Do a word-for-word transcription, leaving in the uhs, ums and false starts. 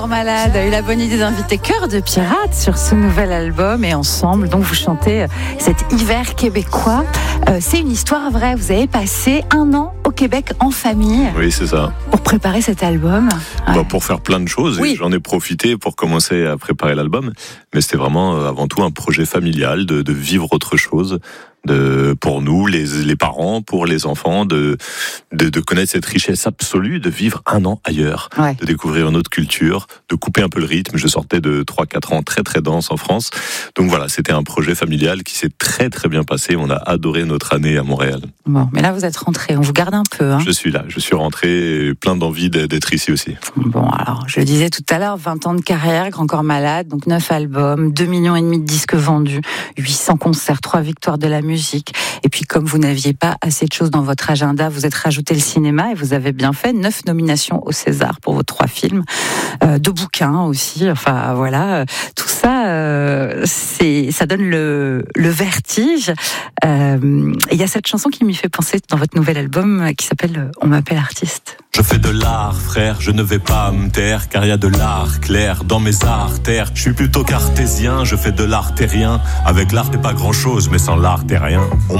Malade a eu la bonne idée d'inviter Cœur de Pirate sur ce nouvel album et ensemble, donc vous chantez cet hiver québécois. Euh, c'est une histoire vraie. Vous avez passé un an au Québec en famille. Oui, c'est ça. Pour préparer cet album. Ouais. Ouais. Pour faire plein de choses. Oui. Et j'en ai profité pour commencer à préparer l'album. Mais c'était vraiment euh, avant tout un projet familial de, de vivre autre chose. De, pour nous, les, les parents, pour les enfants, de, de, de connaître cette richesse absolue, de vivre un an ailleurs, Ouais. de découvrir une autre culture, de couper un peu le rythme. Je sortais de trois quatre ans très très dense en France. Donc voilà, c'était un projet familial qui s'est très très bien passé. On a adoré notre année à Montréal. Bon, mais là vous êtes rentré, on vous garde un peu. Hein. Je suis là, je suis rentré, plein d'envie d'être ici aussi. Bon, alors, je le disais tout à l'heure, vingt ans de carrière, Grand Corps Malade, donc neuf albums, deux millions et demi de disques vendus, huit cents concerts, trois victoires de la musique. Et puis, comme vous n'aviez pas assez de choses dans votre agenda, vous êtes rajouté le cinéma et vous avez bien fait. Neuf nominations au César pour vos trois films, euh, deux bouquins aussi. Enfin, voilà, tout ça, euh, c'est, ça donne le, le vertige. Euh, et il y a cette chanson qui m'y fait penser dans votre nouvel album qui s'appelle On m'appelle artiste. Je fais de l'art, frère, je ne vais pas me taire, car il y a de l'art clair dans mes artères. Je suis plutôt cartésien, je fais de l'art terrien. Avec l'art, t'es pas grand chose, mais sans l'art, t'es rien. On